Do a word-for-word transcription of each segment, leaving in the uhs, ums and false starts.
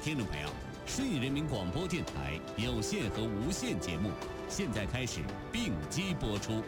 听众朋友，顺义人民广播电台有线和无线节目现在开始并机播出。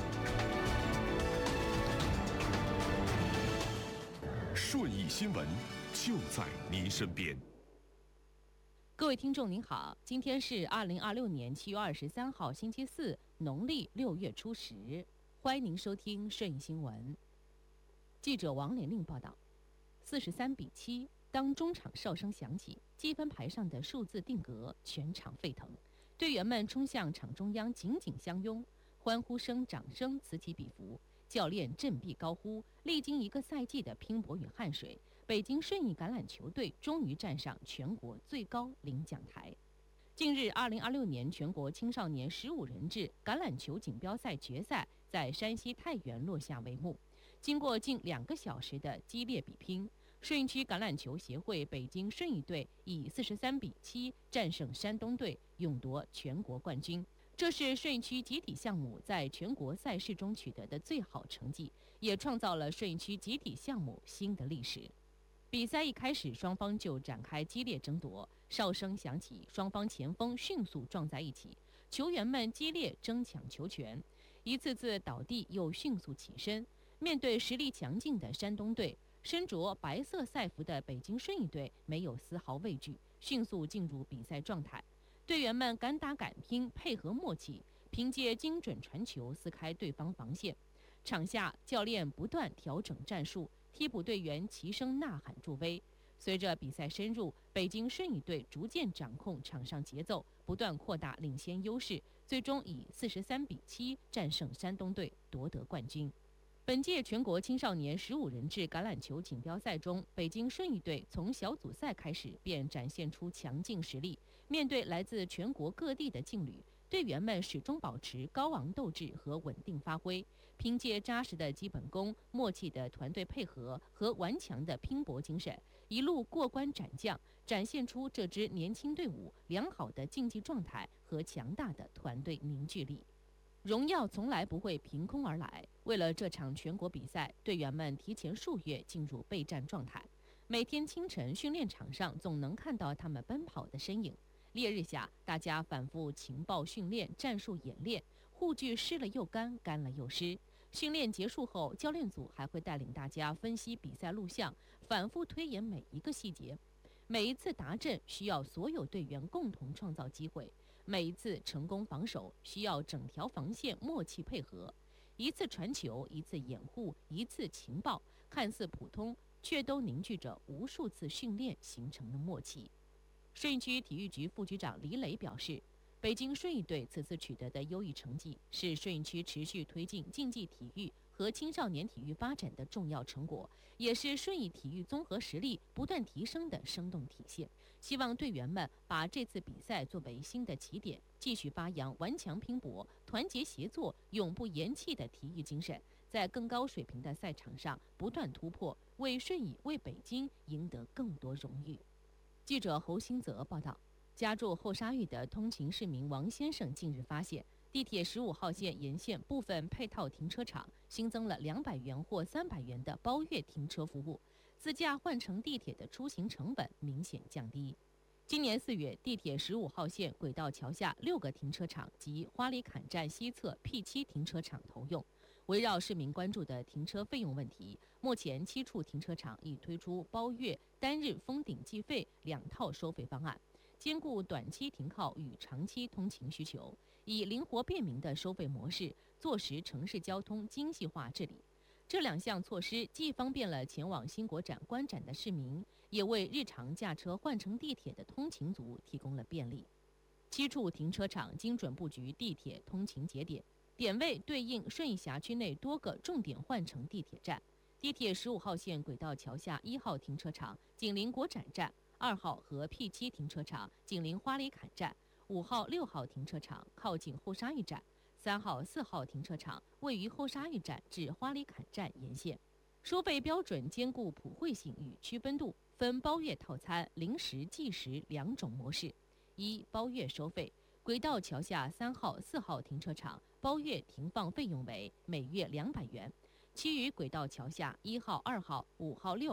顺义新闻就在您身边。 各位听众您好，今天是二零二六年七月二十三号星期四，农历六月初十，欢迎您收听顺义新闻。记者王连令报道，四十三比七，当中场哨声响起，积分牌上的数字定格，全场沸腾，队员们冲向场中央紧紧相拥，欢呼声、掌声此起彼伏。教练振臂高呼，历经一个赛季的拼搏与汗水，北京顺义橄榄球队终于站上全国最高领奖台。近日，二零二六年全国青少年十五人制橄榄球锦标赛决赛在山西太原落下帷幕。经过近两个小时的激烈比拼，顺义区橄榄球协会北京顺义队以四十三比七战胜山东队，勇夺全国冠军。这是顺义区集体项目在全国赛事中取得的最好成绩，也创造了顺义区集体项目新的历史。比赛一开始，双方就展开激烈争夺，哨声响起，双方前锋迅速撞在一起，球员们激烈争抢球权，一次次倒地又迅速起身。面对实力强劲的山东队，身着白色赛服的北京顺义队没有丝毫畏惧，迅速进入比赛状态。队员们敢打敢拼，配合默契，凭借精准传球撕开对方防线。场下教练不断调整战术，替补队员齐声呐喊助威。随着比赛深入，北京顺义队逐渐掌控场上节奏，不断扩大领先优势，最终以四十三比七战胜山东队，夺得冠军。本届全国青少年十五人制橄榄球锦标赛中，北京顺义队从小组赛开始便展现出强劲实力。面对来自全国各地的劲旅，队员们始终保持高昂斗志和稳定发挥，凭借扎实的基本功、默契的团队配合和顽强的拼搏精神，一路过关斩将，展现出这支年轻队伍良好的竞技状态和强大的团队凝聚力。荣耀从来不会凭空而来，为了这场全国比赛，队员们提前数月进入备战状态。每天清晨训练场上总能看到他们奔跑的身影。烈日下，大家反复情报训练、战术演练，护具湿了又干，干了又湿。训练结束后，教练组还会带领大家分析比赛录像，反复推演每一个细节。每一次达阵需要所有队员共同创造机会，每一次成功防守需要整条防线默契配合。一次传球，一次掩护，一次情报，看似普通，却都凝聚着无数次训练形成的默契。顺义区体育局副局长李磊表示，北京顺义队此次取得的优异成绩，是顺义区持续推进竞技体育和青少年体育发展的重要成果，也是顺义体育综合实力不断提升的生动体现。希望队员们把这次比赛作为新的起点，继续发扬顽强拼搏、团结协作、永不言弃的体育精神，在更高水平的赛场上不断突破，为顺义、为北京赢得更多荣誉。记者侯新泽报道，家住后沙峪的通勤市民王先生近日发现，地铁十五号线沿线部分配套停车场新增了两百元或三百元的包月停车服务，自驾换乘地铁的出行成本明显降低。今年四月，地铁十五号线轨道桥下六个停车场及花里坎站西侧 P 七 停车场投用。围绕市民关注的停车费用问题，目前七处停车场已推出包月、单日封顶计费两套收费方案，兼顾短期停靠与长期通勤需求，以灵活便民的收费模式，坐实城市交通精细化治理。这两项措施既方便了前往新国展观展的市民，也为日常驾车换乘地铁的通勤族提供了便利。七处停车场精准布局地铁通勤节点，点位对应顺义辖区内多个重点换乘地铁站。地铁十五号线轨道桥下一号停车场紧邻国展站，二号和 P 七 停车场紧邻花里坎站，五号、六号停车场靠近后沙峪站，三号、四号停车场位于后沙峪站至花里坎站沿线。收费标准兼顾普惠性与区分度，分包月套餐、临时计时两种模式。一、包月收费，轨道桥下三号、四号停车场包月停放费用为每月两百元，其余轨道桥下一号、二号、五号、六号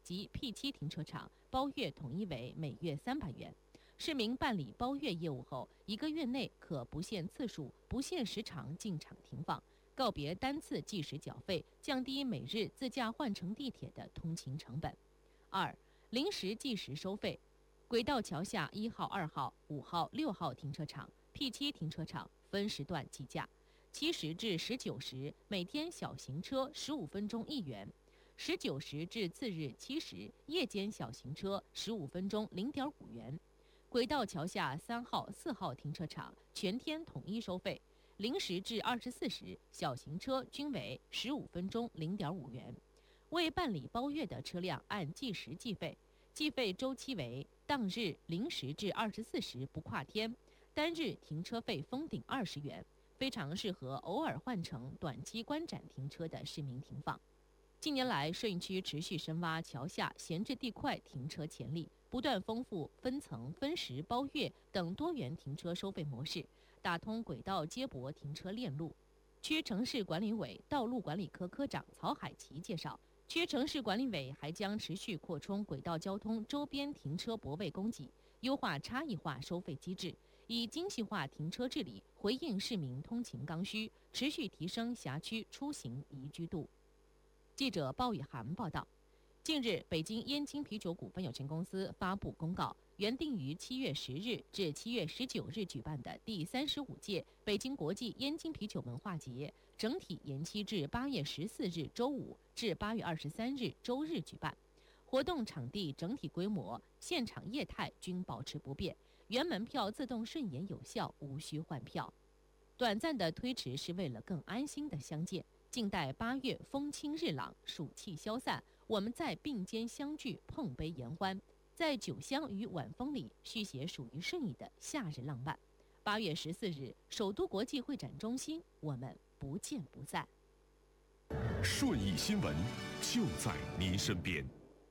及 P 七 停车场包月统一为每月三百元。市民办理包月业务后，一个月内可不限次数、不限时长进场停放，告别单次计时缴费，降低每日自驾换乘地铁的通勤成本。二、临时计时收费。轨道桥下一号、二号、五号、六号停车场、P 七 停车场分时段计价，七时至十九时每天小型车十五分钟一元，十九时至次日七时夜间小型车十五分钟零点五元。轨道桥下三号、四号停车场全天统一收费，零时至二十四时小型车均为十五分钟零点五元。未办理包月的车辆按计时计费，计费周期为当日零时至二十四时不跨天，单日停车费封顶二十元，非常适合偶尔换乘短期观展停车的市民停放。近年来，顺义区持续深挖桥下闲置地块停车潜力，不断丰富分层、分时、包月等多元停车收费模式，打通轨道接驳停车链路。区城市管理委道路管理科科长曹海琪介绍，区城市管理委还将持续扩充轨道交通周边停车泊位供给，优化差异化收费机制，以精细化停车治理回应市民通勤刚需，持续提升辖区出行宜居度。记者鲍雨涵报道，近日，北京燕京啤酒股份有限公司发布公告，原定于七月十日至七月十九日举办的第三十五届北京国际燕京啤酒文化节，整体延期至八月十四日周五至八月二十三日周日举办。活动场地整体规模、现场业态均保持不变，原门票自动顺延有效，无需换票。短暂的推迟是为了更安心的相见。静待八月风清日朗，暑气消散，我们再并肩相聚，碰杯言欢，在酒香与晚风里续写属于顺义的夏日浪漫。八月十四日，首都国际会展中心，我们不见不散。 顺义新闻就在您身边。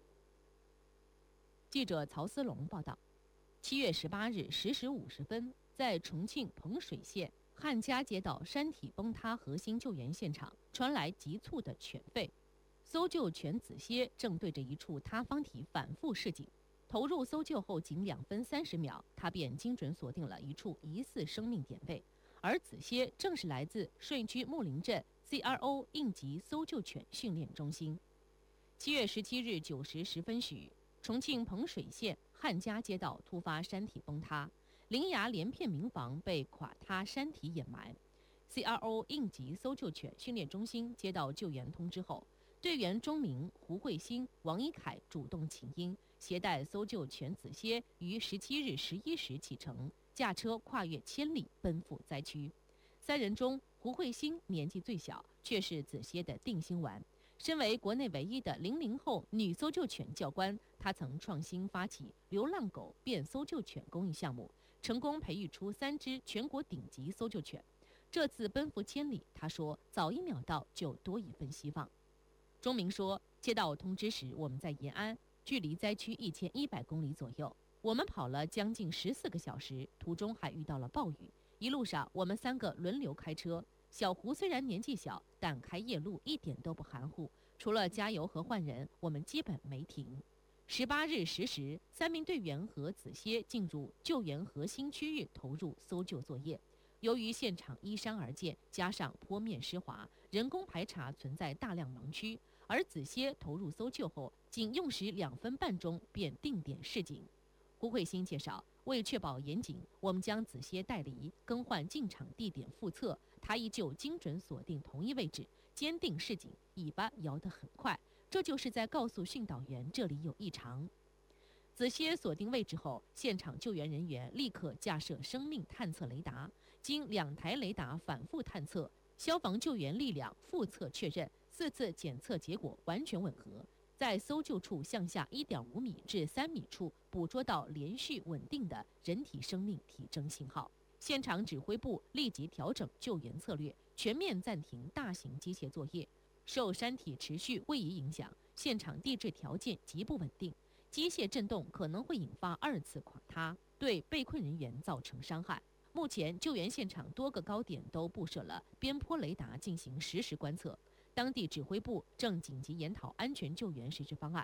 记者曹思龙报道，七月十八日十时五十分，在重庆彭水县汉家街道山体崩塌核心救援现场传来急促的犬吠，搜救犬子蝎正对着一处塌方体反复示警。投入搜救后仅两分三十秒，他便精准锁定了一处疑似生命点位，而子蝎正是来自顺义区木林镇 C R O 应急搜救犬训练中心。七月十七日九时十分许，重庆彭水县汉家街道突发山体崩塌。林崖连片民房被垮塌山体掩埋。C R O 应急搜救犬训练中心接到救援通知后，队员钟明、胡慧欣、王一凯主动请缨，携带搜救犬子蝎于十七日十一时启程，驾车跨越千里奔赴灾区。三人中，胡慧欣年纪最小，却是子蝎的定心丸。身为国内唯一的零零后女搜救犬教官，她曾创新发起流浪狗变搜救犬公益项目，成功培育出三只全国顶级搜救犬。这次奔赴千里，他说早一秒到就多一份希望。钟明说，接到通知时我们在延安，距离灾区一千一百公里左右，我们跑了将近十四个小时，途中还遇到了暴雨，一路上我们三个轮流开车。小胡虽然年纪小，但开夜路一点都不含糊，除了加油和换人，我们基本没停。十八日十时，三名队员和子蝎进入救援核心区域，投入搜救作业。由于现场依山而建，加上坡面湿滑，人工排查存在大量盲区，而子蝎投入搜救后，仅用时两分半钟便定点示警。胡慧欣介绍，为确保严谨，我们将子蝎带离，更换进场地点复测，他依旧精准锁定同一位置，坚定示警，尾巴摇得很快，这就是在告诉训导员这里有异常。子蝎锁定位置后，现场救援人员立刻架设生命探测雷达，经两台雷达反复探测，消防救援力量复测确认，四次检测结果完全吻合。在搜救处向下 一点五米至三米处捕捉到连续稳定的人体生命体征信号。现场指挥部立即调整救援策略，全面暂停大型机械作业。受山体持续位移影响，现场地质条件极不稳定，机械震动可能会引发二次垮塌，对被困人员造成伤害。目前救援现场多个高点都布设了边坡雷达进行实时观测。当地指挥部正紧急研讨安全救援实施方案，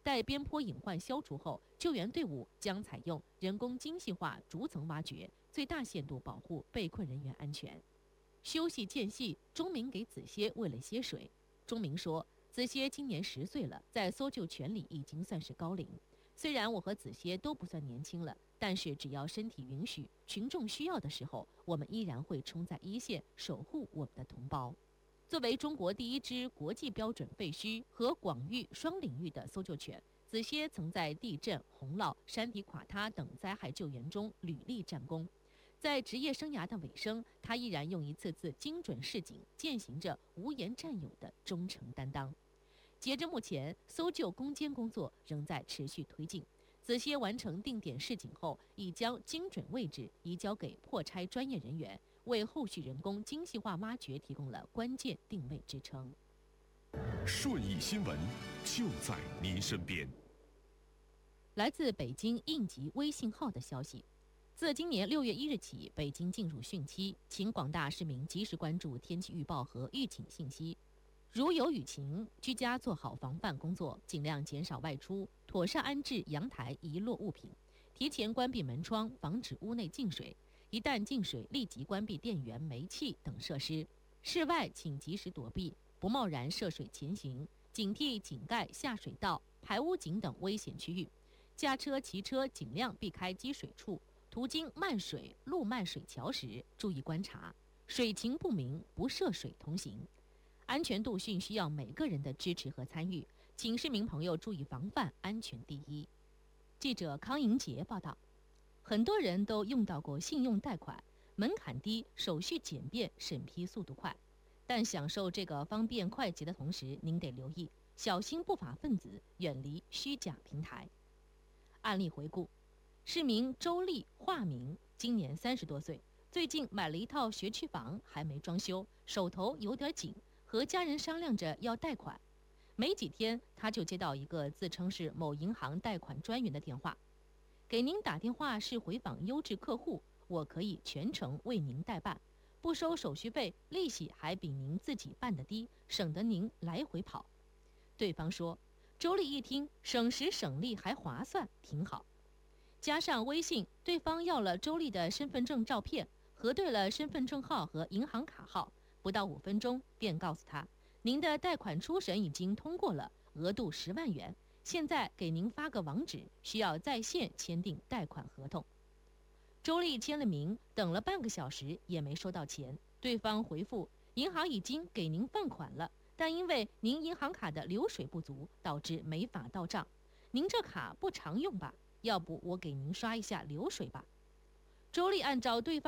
待边坡隐患消除后，救援队伍将采用人工精细化逐层挖掘，最大限度保护被困人员安全。休息间隙，钟明给子歇喂了些水。钟明说，子歇今年十岁了，在搜救犬里已经算是高龄。虽然我和子歇都不算年轻了，但是只要身体允许，群众需要的时候，我们依然会冲在一线，守护我们的同胞。作为中国第一支国际标准废墟和广域双领域的搜救犬，子歇曾在地震、洪涝、山体垮塌等灾害救援中屡立战功。在职业生涯的尾声，他依然用一次次精准示警，践行着无言战友的忠诚担当。截至目前，搜救攻坚工作仍在持续推进。子歇完成定点示警后，已将精准位置移交给破拆专业人员，为后续人工精细化挖掘提供了关键定位支撑。 顺义新闻就在您身边。 来自北京应急微信号的消息，自今年六月一日起，北京进入汛期，请广大市民及时关注天气预报和预警信息。如有雨情，居家做好防范工作，尽量减少外出，妥善安置阳台遗落物品，提前关闭门窗，防止屋内进水。一旦进水，立即关闭电源、煤气等设施。室外请及时躲避，不贸然涉水前行，警惕井盖、下水道、排污井等危险区域。驾车、骑车尽量避开积水处，途经漫水、路漫水桥时，注意观察，水情不明，不涉水同行。安全度训需要每个人的支持和参与，请市民朋友注意防范，安全第一。记者康莹杰报道。很多人都用到过信用贷款，门槛低，手续简便，审批速度快。但享受这个方便快捷的同时，您得留意，小心不法分子，远离虚假平台。案例回顾：市民周丽（化名）今年三十多岁，最近买了一套学区房，还没装修，手头有点紧，和家人商量着要贷款。没几天，他就接到一个自称是某银行贷款专员的电话，给您打电话是回访优质客户，我可以全程为您代办，不收手续费，利息还比您自己办得低，省得您来回跑。对方说，周丽一听，省时省力还划算，挺好。加上微信，对方要了周丽的身份证照片，核对了身份证号和银行卡号，不到五分钟便告诉他，您的贷款初审已经通过了，额度十万元，现在给您发个网址，需要在线签订贷款合同。周丽签了名，等了半个小时也没收到钱，对方回复，银行已经给您放款了，但因为您银行卡的流水不足，导致没法到账。您这卡不常用吧？要不我给您刷一下流水吧。周丽按照对方